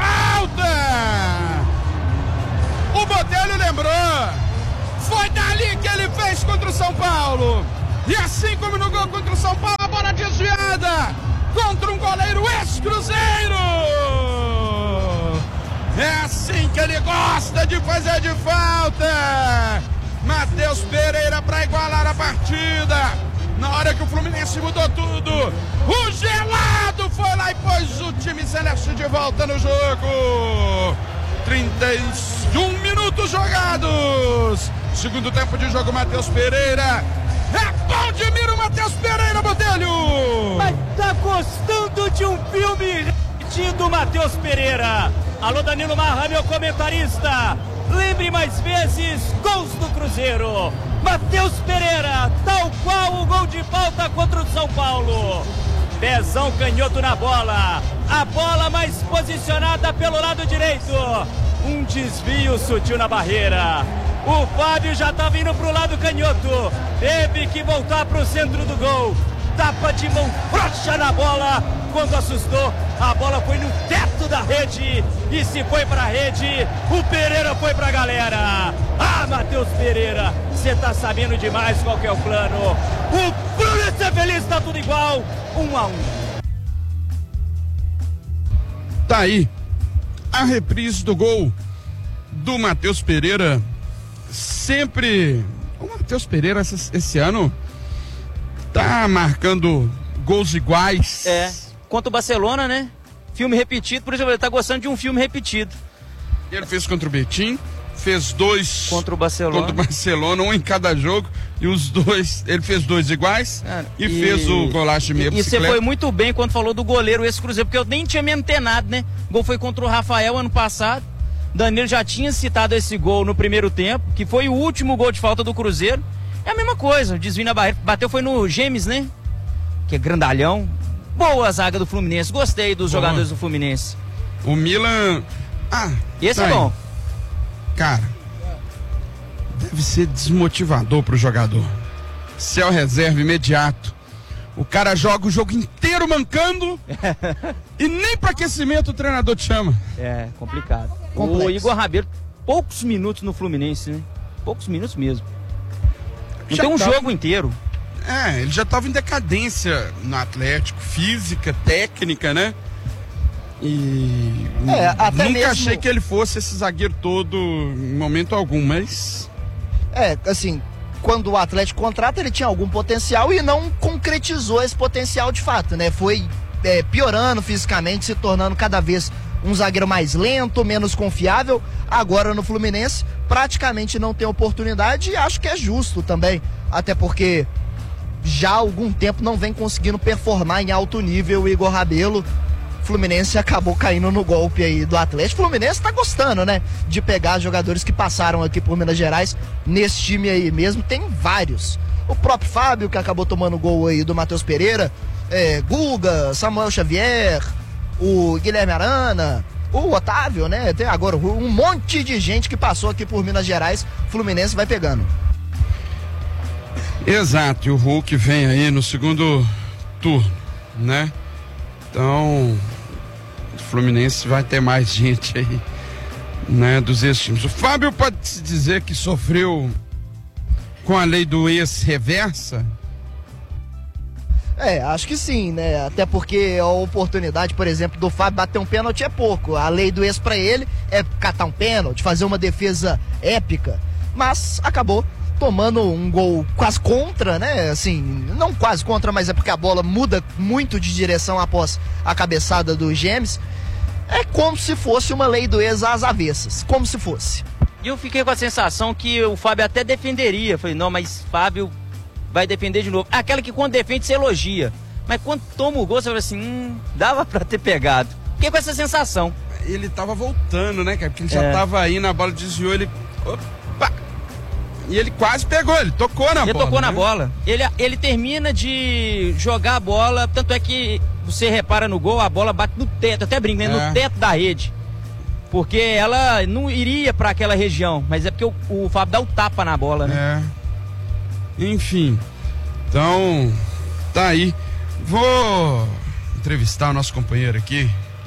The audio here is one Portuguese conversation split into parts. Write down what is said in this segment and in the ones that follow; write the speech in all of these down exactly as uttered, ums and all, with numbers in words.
falta! O Botelho lembrou. Foi dali que ele fez contra o São Paulo. E assim como no gol contra o São Paulo, a bola desviada contra um goleiro ex-Cruzeiro. É assim que ele gosta de fazer de falta. Matheus Pereira para igualar a partida. Na hora que o Fluminense mudou tudo, o gelado foi lá e pôs o time celeste de volta no jogo. trinta e um minutos jogados. Segundo tempo de jogo, Matheus Pereira. É bom de mira o Matheus Pereira, Botelho. Mas tá gostando de um filme repetido, Matheus Pereira. Alô, Danilo Marra, meu comentarista. Lembre mais vezes, gols do Cruzeiro. Matheus Pereira, tal qual o gol de falta contra o São Paulo. Pezão canhoto na bola. A bola mais posicionada pelo lado direito. Um desvio sutil na barreira. O Fábio já tá vindo pro lado canhoto. Teve que voltar pro centro do gol. Tapa de mão frouxa na bola. Quando assustou, a bola foi no teto da rede. E se foi pra rede, o Pereira foi pra galera. Ah, Matheus Pereira, você tá sabendo demais qual que é o plano. O Fluminense é feliz, tá tudo igual. Um a um. Tá aí a reprise do gol do Matheus Pereira. Sempre o Matheus Pereira esse, esse ano tá marcando gols iguais. É, contra o Barcelona, né? Filme repetido, por exemplo, ele tá gostando de um filme repetido. Ele fez contra o Betim, fez dois contra o Barcelona, contra o Barcelona, um em cada jogo, e os dois, ele fez dois iguais. Cara, e, e fez o golaço de meia e, bicicleta. E você foi muito bem quando falou do goleiro esse Cruzeiro, porque eu nem tinha me antenado, né? O gol foi contra o Rafael ano passado. Danilo já tinha citado esse gol no primeiro tempo, que foi o último gol de falta do Cruzeiro. É a mesma coisa, o desvio na barreira, bateu foi no Gêmeos, né? Que é grandalhão. Boa zaga do Fluminense, gostei dos Boa. jogadores do Fluminense. O Milan... Ah, esse tá é bom. Cara, deve ser desmotivador pro jogador. Ser o reserva imediato. O cara joga o jogo inteiro mancando e nem para aquecimento o treinador te chama. É, complicado. Complexo. O Igor Rabelo, poucos minutos no Fluminense, né? Poucos minutos mesmo. Não Já tem um tava... jogo inteiro. É, ele já estava em decadência no Atlético, física, técnica, né? E é, até nunca mesmo... achei que ele fosse esse zagueiro todo em momento algum, mas... É, assim, quando o Atlético contrata, ele tinha algum potencial e não concretizou esse potencial de fato, né? Foi é, piorando fisicamente, se tornando cada vez um zagueiro mais lento, menos confiável. Agora no Fluminense, praticamente não tem oportunidade e acho que é justo também, até porque já há algum tempo não vem conseguindo performar em alto nível o Igor Rabelo. Fluminense acabou caindo no golpe aí do Atlético. Fluminense tá gostando, né, de pegar jogadores que passaram aqui por Minas Gerais nesse time aí mesmo. Tem vários. O próprio Fábio, que acabou tomando gol aí do Matheus Pereira, é, Guga, Samuel Xavier, o Guilherme Arana, o Otávio, né? Tem agora um monte de gente que passou aqui por Minas Gerais. Fluminense vai pegando. Exato, e o Hulk vem aí no segundo turno, né? Então, o Fluminense vai ter mais gente aí, né, dos ex-times. O Fábio pode-se dizer que sofreu com a lei do ex-reversa? É, acho que sim, né? Até porque a oportunidade, por exemplo, do Fábio bater um pênalti é pouco. A lei do ex pra ele é catar um pênalti, fazer uma defesa épica. Mas acabou tomando um gol quase contra, né? Assim, não quase contra, mas é porque a bola muda muito de direção após a cabeçada do Gêmeos. É como se fosse uma lei do ex às avessas, como se fosse. E eu fiquei com a sensação que o Fábio até defenderia. Falei, não, mas Fábio vai defender de novo. Aquela que quando defende você elogia, mas quando toma o gol você fala assim, hum, dava pra ter pegado. Fiquei com essa sensação. Ele tava voltando, né, cara? Porque ele já É. tava aí, na bola desviou, ele... Opa! E ele quase pegou, ele tocou na Ele bola. tocou né? na bola. Ele, ele termina de jogar a bola, tanto é que você repara no gol, a bola bate no teto, até brinco, né? É. No teto da rede. Porque ela não iria pra aquela região, mas é porque o, o Fábio dá o tapa na bola, né? É. Enfim. Então, tá aí. Vou entrevistar o nosso companheiro aqui,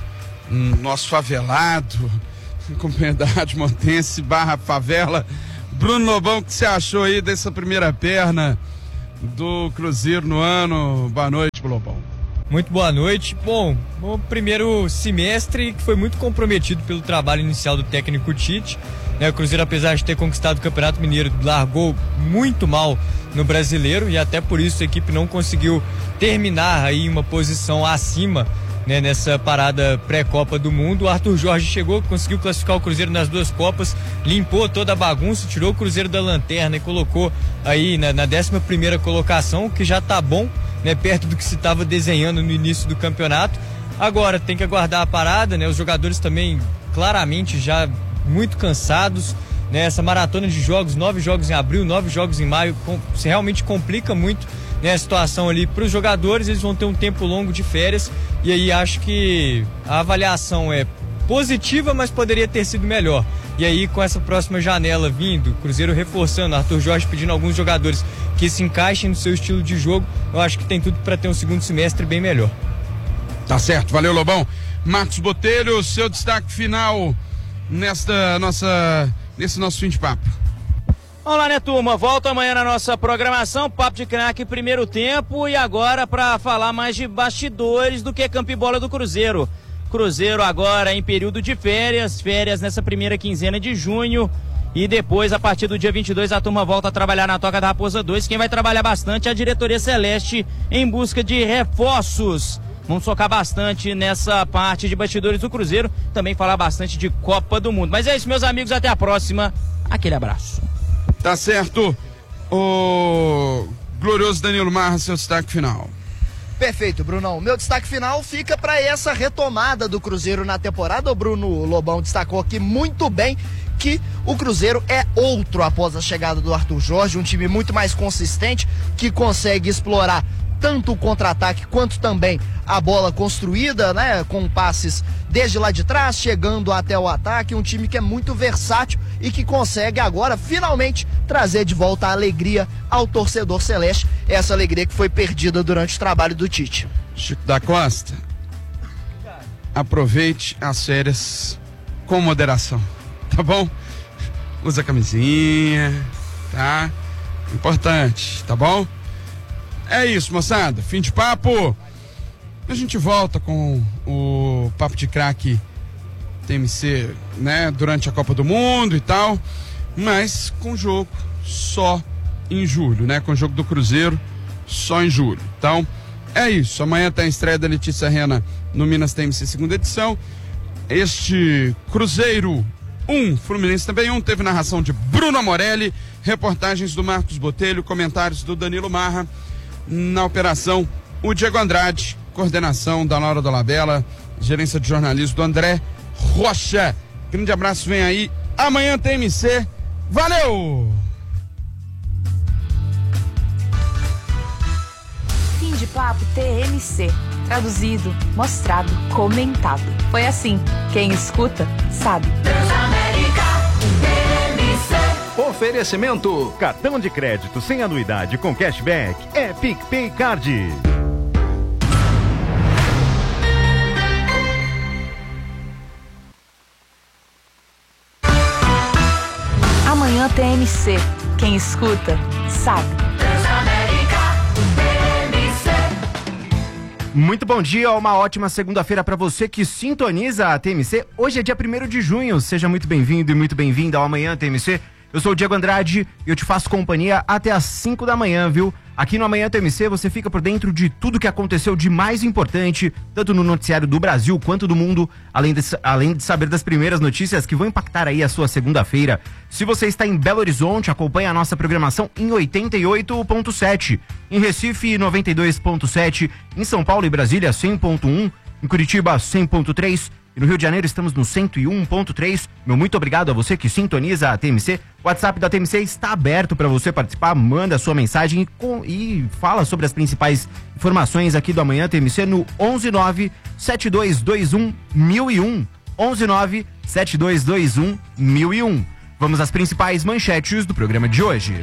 nosso favelado, comunidade montense barra favela. Bruno Lobão, o que você achou aí dessa primeira perna do Cruzeiro no ano? Boa noite, Lobão. Muito boa noite. Bom, o primeiro semestre que foi muito comprometido pelo trabalho inicial do técnico Tite. Né, o Cruzeiro, apesar de ter conquistado o Campeonato Mineiro, largou muito mal no Brasileiro e até por isso a equipe não conseguiu terminar aí uma posição acima, né, nessa parada pré-Copa do Mundo. O Arthur Jorge chegou, conseguiu classificar o Cruzeiro nas duas Copas, limpou toda a bagunça, tirou o Cruzeiro da lanterna e colocou aí na, na décima primeira colocação, que já tá bom, né, perto do que se estava desenhando no início do campeonato. Agora tem que aguardar a parada, né, os jogadores também claramente já muito cansados, né, essa maratona de jogos, nove jogos em abril, nove jogos em maio, com, se realmente complica muito, né, a situação ali para os jogadores. Eles vão ter um tempo longo de férias e aí acho que a avaliação é positiva, mas poderia ter sido melhor. E aí com essa próxima janela vindo, Cruzeiro reforçando, Arthur Jorge pedindo a alguns jogadores que se encaixem no seu estilo de jogo, eu acho que tem tudo para ter um segundo semestre bem melhor. Tá certo, valeu, Lobão. Marcos Botelho, seu destaque final nesta nossa, nesse nosso fim de papo. Vamos lá, né, turma? Volta amanhã na nossa programação, Papo de Craque, primeiro tempo, e agora para falar mais de bastidores do que campo e bola do Cruzeiro. Cruzeiro agora em período de férias, férias nessa primeira quinzena de junho, e depois, a partir do dia vinte e dois, a turma volta a trabalhar na Toca da Raposa dois. Quem vai trabalhar bastante é a diretoria celeste em busca de reforços. Vamos focar bastante nessa parte de bastidores do Cruzeiro, também falar bastante de Copa do Mundo. Mas é isso, meus amigos, até a próxima. Aquele abraço. Tá certo. O glorioso Danilo Marra, seu destaque final. Perfeito, Brunão. Meu destaque final fica para essa retomada do Cruzeiro na temporada. O Bruno Lobão destacou aqui muito bem que o Cruzeiro é outro após a chegada do Arthur Jorge, um time muito mais consistente, que consegue explorar tanto o contra-ataque quanto também a bola construída, né, com passes desde lá de trás, chegando até o ataque. Um time que é muito versátil e que consegue agora finalmente trazer de volta a alegria ao torcedor celeste, essa alegria que foi perdida durante o trabalho do Tite. Chico da Costa, aproveite as férias com moderação, tá bom? Usa camisinha, tá? Importante, tá bom? É isso, moçada. Fim de papo. A gente volta com o Papo de Craque T M C, né, durante a Copa do Mundo e tal, mas com jogo só em julho, né? Com o jogo do Cruzeiro só em julho. Então, é isso. Amanhã tem a estreia da Letícia Rena no Minas T M C segunda edição. Este Cruzeiro um, Fluminense também um, teve narração de Bruno Morelli, reportagens do Marcos Botelho, comentários do Danilo Marra. Na operação, o Diego Andrade, coordenação da Laura Dolabella, gerência de jornalismo do André Rocha. Grande abraço, vem aí. Amanhã tem M C. Valeu! Fim de papo T M C. Traduzido, mostrado, comentado. Foi assim. Quem escuta, sabe. Transamérica T M C. Oferecimento: cartão de crédito sem anuidade com cashback é PicPay Card. Amanhã T M C. Quem escuta, sabe. Transamérica T M C. Muito bom dia, uma ótima segunda-feira para você que sintoniza a T M C. Hoje é dia primeiro de junho, seja muito bem-vindo e muito bem-vinda ao Amanhã T M C. Eu sou o Diego Andrade e eu te faço companhia até às cinco da manhã, viu? Aqui no Amanhã T M C você fica por dentro de tudo que aconteceu de mais importante, tanto no noticiário do Brasil quanto do mundo, além de, além de saber das primeiras notícias que vão impactar aí a sua segunda-feira. Se você está em Belo Horizonte, acompanhe a nossa programação em oitenta e oito ponto sete, em Recife noventa e dois ponto sete, em São Paulo e Brasília cem ponto um, em Curitiba cem ponto três, e no Rio de Janeiro estamos no cento e um ponto três. Meu muito obrigado a você que sintoniza a T M C. O WhatsApp da T M C está aberto para você participar. Manda a sua mensagem e, com, e fala sobre as principais informações aqui do Amanhã T M C no onze nove sete dois dois um mil e um. onze nove sete dois dois um mil e um. Vamos às principais manchetes do programa de hoje.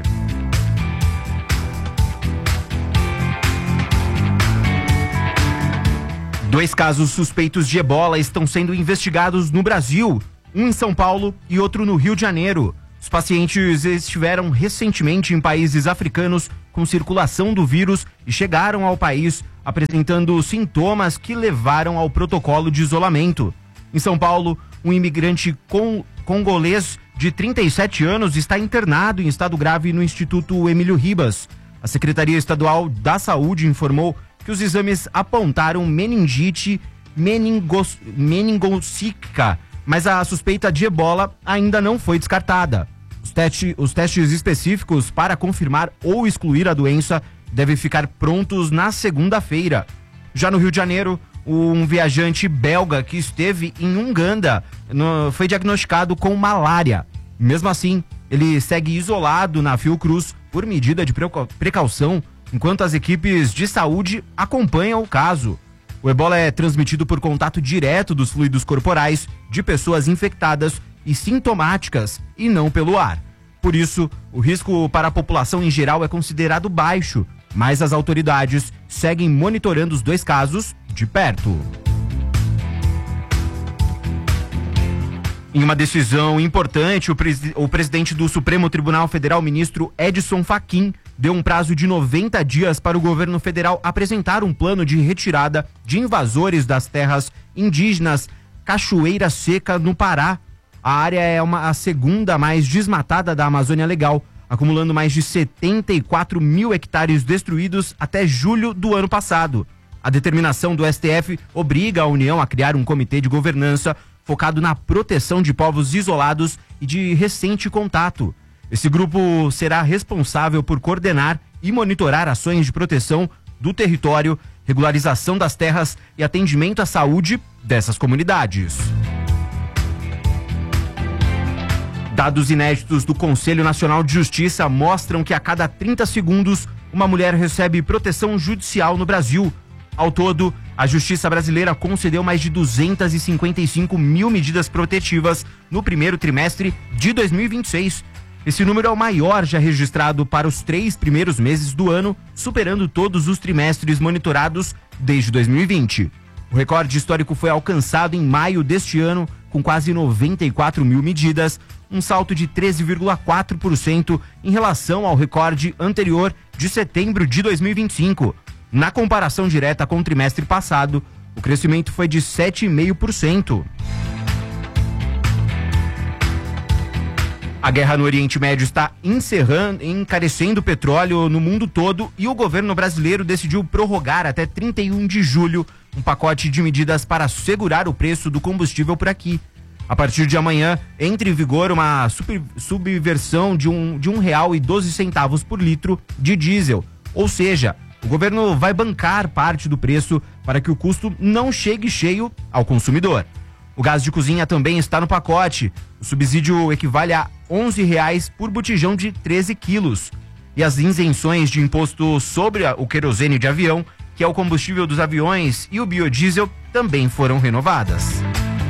Dois casos suspeitos de ebola estão sendo investigados no Brasil, um em São Paulo e outro no Rio de Janeiro. Os pacientes estiveram recentemente em países africanos com circulação do vírus e chegaram ao país apresentando sintomas que levaram ao protocolo de isolamento. Em São Paulo, um imigrante con- congolês de trinta e sete anos está internado em estado grave no Instituto Emílio Ribas. A Secretaria Estadual da Saúde informou que os exames apontaram meningite meningos, meningocítica, mas a suspeita de ebola ainda não foi descartada. Os, teste, os testes específicos para confirmar ou excluir a doença devem ficar prontos na segunda-feira. Já no Rio de Janeiro, um viajante belga que esteve em Uganda no, foi diagnosticado com malária. Mesmo assim, ele segue isolado na Fiocruz por medida de precaução, enquanto as equipes de saúde acompanham o caso. O ebola é transmitido por contato direto dos fluidos corporais de pessoas infectadas e sintomáticas e não pelo ar. Por isso, o risco para a população em geral é considerado baixo, mas as autoridades seguem monitorando os dois casos de perto. Em uma decisão importante, o, pres- o presidente do Supremo Tribunal Federal, ministro Edson Fachin, deu um prazo de noventa dias para o governo federal apresentar um plano de retirada de invasores das terras indígenas Cachoeira Seca, no Pará. A área é uma, a segunda mais desmatada da Amazônia Legal, acumulando mais de setenta e quatro mil hectares destruídos até julho do ano passado. A determinação do S T F obriga a União a criar um comitê de governança focado na proteção de povos isolados e de recente contato. Esse grupo será responsável por coordenar e monitorar ações de proteção do território, regularização das terras e atendimento à saúde dessas comunidades. Dados inéditos do Conselho Nacional de Justiça mostram que a cada trinta segundos uma mulher recebe proteção judicial no Brasil. Ao todo, a Justiça brasileira concedeu mais de duzentas e cinquenta e cinco mil medidas protetivas no primeiro trimestre de dois mil e vinte e seis. Esse número é o maior já registrado para os três primeiros meses do ano, superando todos os trimestres monitorados desde dois mil e vinte. O recorde histórico foi alcançado em maio deste ano, com quase noventa e quatro mil medidas, um salto de treze vírgula quatro por cento em relação ao recorde anterior de setembro de dois mil e vinte e cinco. Na comparação direta com o trimestre passado, o crescimento foi de sete vírgula cinco por cento. A guerra no Oriente Médio está encerrando, encarecendo o petróleo no mundo todo e o governo brasileiro decidiu prorrogar até trinta e um de julho um pacote de medidas para segurar o preço do combustível por aqui. A partir de amanhã, entra em vigor uma super, subversão de um, de um real e doze centavos por litro de diesel. Ou seja, o governo vai bancar parte do preço para que o custo não chegue cheio ao consumidor. O gás de cozinha também está no pacote. O subsídio equivale a onze reais por botijão de treze quilos. E as isenções de imposto sobre o querosene de avião, que é o combustível dos aviões, e o biodiesel também foram renovadas.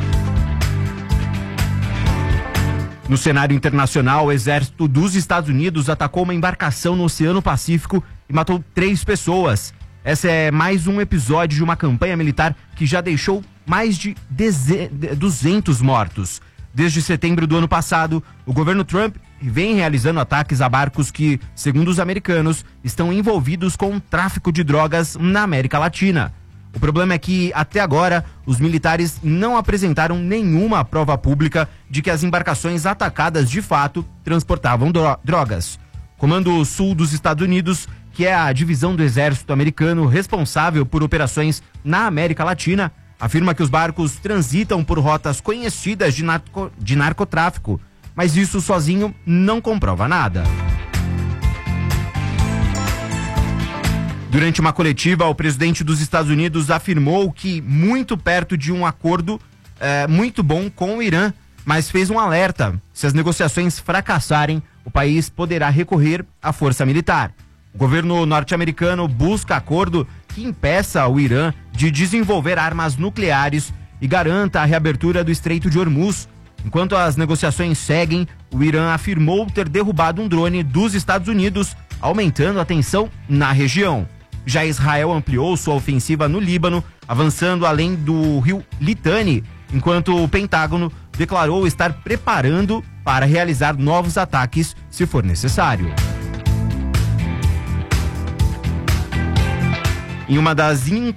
No cenário internacional, o exército dos Estados Unidos atacou uma embarcação no Oceano Pacífico e matou três pessoas. Essa é mais um episódio de uma campanha militar que já deixou mais de duzentos mortos. Desde setembro do ano passado, o governo Trump vem realizando ataques a barcos que, segundo os americanos, estão envolvidos com o tráfico de drogas na América Latina. O problema é que, até agora, os militares não apresentaram nenhuma prova pública de que as embarcações atacadas de fato transportavam dro- drogas. O Comando Sul dos Estados Unidos, que é a divisão do exército americano responsável por operações na América Latina, afirma que os barcos transitam por rotas conhecidas de, narco- de narcotráfico, mas isso sozinho não comprova nada. Durante uma coletiva, o presidente dos Estados Unidos afirmou que muito perto de um acordo é, muito bom com o Irã, mas fez um alerta: se as negociações fracassarem, o país poderá recorrer à força militar. O governo norte-americano busca acordo que impeça o Irã de desenvolver armas nucleares e garanta a reabertura do Estreito de Hormuz. Enquanto as negociações seguem, o Irã afirmou ter derrubado um drone dos Estados Unidos, aumentando a tensão na região. Já Israel ampliou sua ofensiva no Líbano, avançando além do rio Litani, enquanto o Pentágono declarou estar preparando para realizar novos ataques se for necessário. Em uma das